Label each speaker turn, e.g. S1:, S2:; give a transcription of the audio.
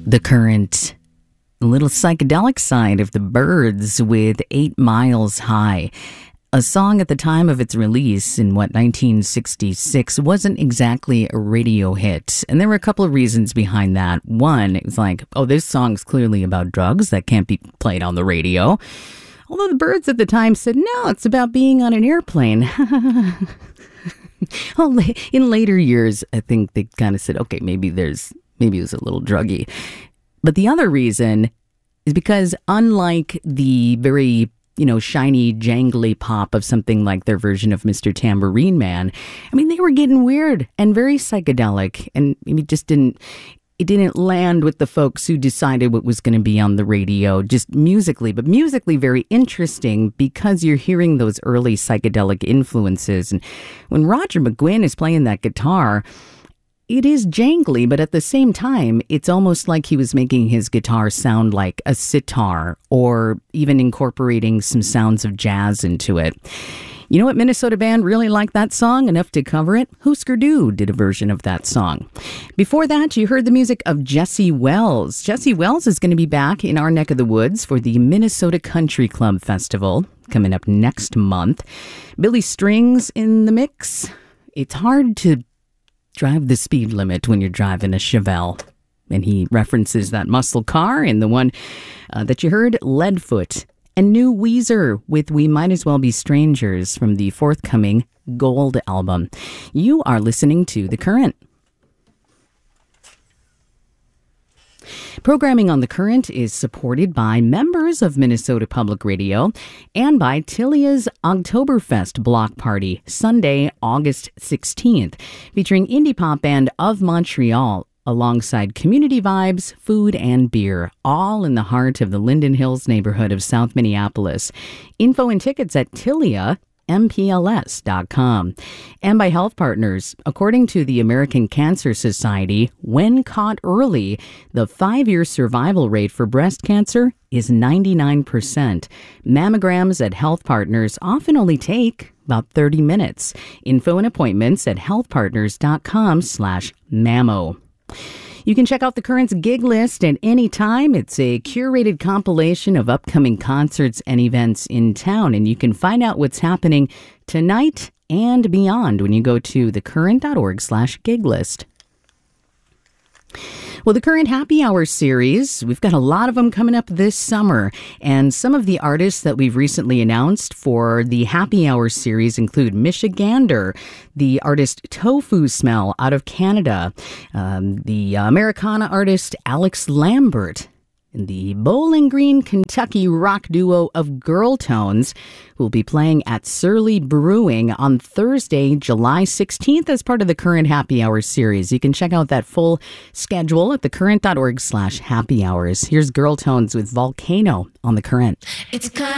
S1: The Current, a little psychedelic side of the Byrds with 8 Miles High. A song at the time of its release in 1966 wasn't exactly a radio hit. And there were a couple of reasons behind that. One, it was like, oh, this song's clearly about drugs that can't be played on the radio. Although the Byrds at the time said, no, it's about being on an airplane. Well, in later years, I think they kind of said, okay, maybe it was a little druggy. But the other reason is because unlike the very, shiny, jangly pop of something like their version of Mr. Tambourine Man, I mean, they were getting weird and very psychedelic, and it didn't land with the folks who decided what was going to be on the radio, just musically, but musically very interesting because you're hearing those early psychedelic influences. And when Roger McGuinn is playing that guitar, it is jangly, but at the same time, it's almost like he was making his guitar sound like a sitar or even incorporating some sounds of jazz into it. You know what Minnesota band really liked that song enough to cover it? Husker Du did a version of that song. Before that, you heard the music of Jesse Wells. Jesse Wells is going to be back in our neck of the woods for the Minnesota Country Club Festival coming up next month. Billy Strings in the mix. It's hard to drive the speed limit when you're driving a Chevelle. And he references that muscle car in the one that you heard, Leadfoot. And new Weezer with We Might As Well Be Strangers from the forthcoming Gold album. You are listening to The Current. Programming on The Current is supported by members of Minnesota Public Radio and by Tilia's Oktoberfest Block Party, Sunday, August 16th, featuring indie pop band Of Montreal, alongside community vibes, food, and beer, all in the heart of the Linden Hills neighborhood of South Minneapolis. Info and tickets at TiliaMPLS.com. And by Health Partners. According to the American Cancer Society, when caught early, the 5-year survival rate for breast cancer is 99%. Mammograms at Health Partners often only take about 30 minutes. Info and appointments at healthpartners.com/mammo. You can check out The Current's gig list at any time. It's a curated compilation of upcoming concerts and events in town, and you can find out what's happening tonight and beyond when you go to thecurrent.org/gig list. Well, the Current Happy Hour series, we've got a lot of them coming up this summer. And some of the artists that we've recently announced for the Happy Hour series include Michigander, the artist Tofu Smell out of Canada, the Americana artist Alex Lambert, and the Bowling Green, Kentucky rock duo of Girl Tones, who will be playing at Surly Brewing on Thursday, July 16th as part of the Current Happy Hour series. You can check out that full schedule at thecurrent.org/happy hours. Here's Girl Tones with Volcano on The Current.
S2: It's kind